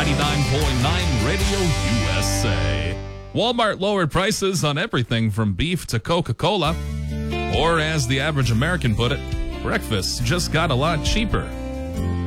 99.9 Radio USA. Walmart lowered prices on everything from beef to Coca-Cola. Or as the average American put it, breakfast just got a lot cheaper.